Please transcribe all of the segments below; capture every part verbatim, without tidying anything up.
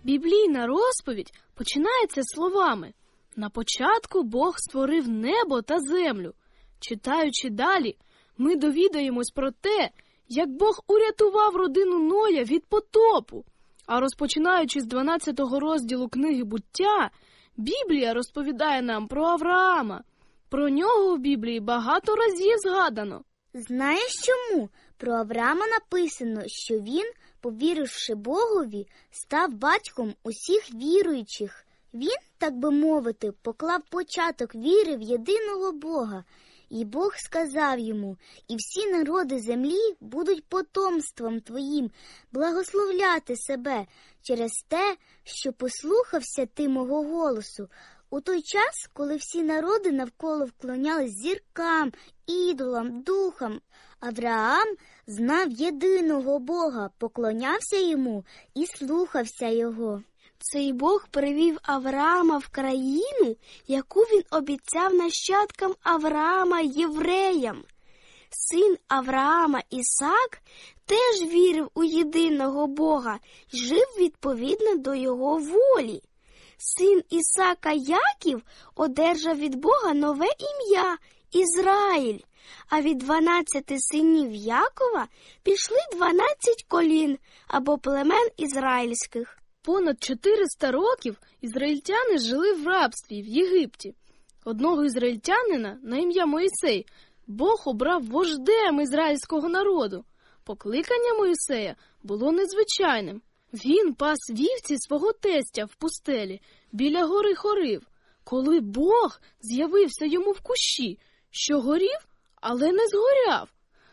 Біблійна розповідь починається словами: «На початку Бог створив небо та землю». Читаючи далі, ми довідаємось про те, як Бог урятував родину Ноя від потопу. А розпочинаючи з дванадцятого розділу книги «Буття», Біблія розповідає нам про Авраама. Про нього в Біблії багато разів згадано. Знаєш чому? Про Авраама написано, що він, повіривши Богові, став батьком усіх віруючих. Він, так би мовити, поклав початок віри в єдиного Бога. І Бог сказав йому: «І всі народи землі будуть потомством твоїм благословляти себе через те, що послухався ти мого голосу». У той час, коли всі народи навколо вклонялись зіркам, ідолам, духам, Авраам знав єдиного Бога, поклонявся йому і слухався його. Цей Бог привів Авраама в країну, яку він обіцяв нащадкам Авраама євреям. Син Авраама Ісаак теж вірив у єдиного Бога й жив відповідно до його волі. Син Ісака Яків одержав від Бога нове ім'я – Ізраїль, а від дванадцяти синів Якова пішли дванадцять колін або племен ізраїльських. Понад чотириста років ізраїльтяни жили в рабстві в Єгипті. Одного ізраїльтянина на ім'я Мойсей Бог обрав вождем ізраїльського народу. Покликання Мойсея було незвичайним. Він пас вівці свого тестя в пустелі біля гори Хорив, коли Бог з'явився йому в кущі, що горів, але не згоряв.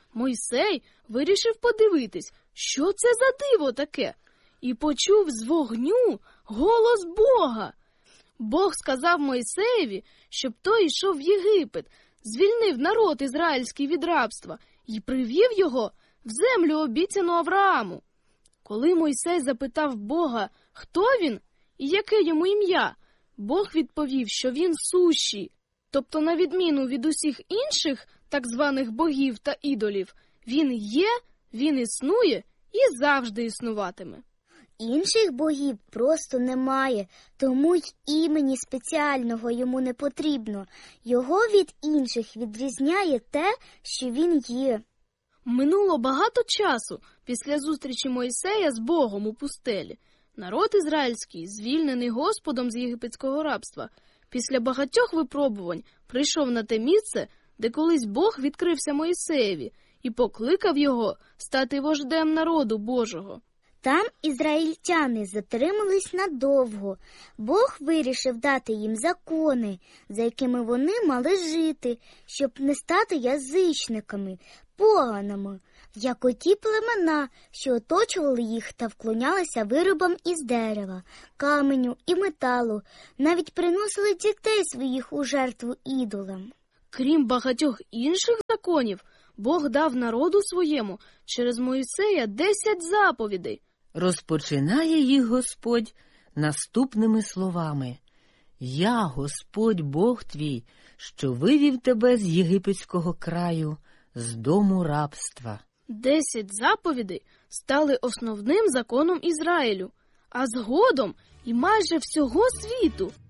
Мойсей вирішив подивитись, що це за диво таке, і почув з вогню голос Бога. Бог сказав Мойсеєві, щоб той йшов в Єгипет, звільнив народ ізраїльський від рабства і привів його в землю, обіцяну Аврааму. Коли Мойсей запитав Бога, хто він і яке йому ім'я, Бог відповів, що він сущий. Тобто, на відміну від усіх інших так званих богів та ідолів, він є, він існує і завжди існуватиме. Інших богів просто немає, тому й імені спеціального йому не потрібно. Його від інших відрізняє те, що він є. Минуло багато часу після зустрічі Мойсея з Богом у пустелі. Народ ізраїльський, звільнений Господом з єгипетського рабства, після багатьох випробувань прийшов на те місце, де колись Бог відкрився Мойсеєві і покликав його стати вождем народу Божого. Там ізраїльтяни затримались надовго. Бог вирішив дати їм закони, за якими вони мали жити, щоб не стати язичниками, поганами, як оті племена, що оточували їх та вклонялися виробам із дерева, каменю і металу, навіть приносили дітей своїх у жертву ідолам. Крім багатьох інших законів, Бог дав народу своєму через Мойсея десять заповідей. Розпочинає їх Господь наступними словами: «Я, Господь Бог твій, що вивів тебе з єгипетського краю, з дому рабства». Десять заповідей стали основним законом Ізраїлю, а згодом і майже всього світу.